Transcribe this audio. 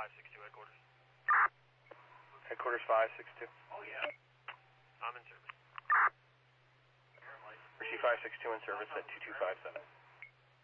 562 headquarters. Headquarters 562. I'm in service. Receive 562 in service at 2257.